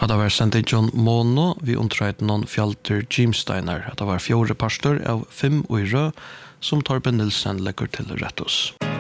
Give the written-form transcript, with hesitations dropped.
Det var sendt John Mono, vi omtreit noen fjalter Jimsteiner. Det var 4 pastor av 5 og i rød, som Torben Nilsen legger til rett oss.